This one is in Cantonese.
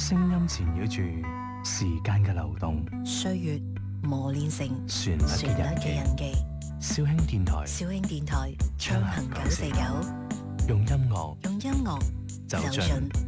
聲音纏繞住時間嘅流動， 歲月磨練成旋律嘅印記。小興電台， 暢行949， 用音樂走進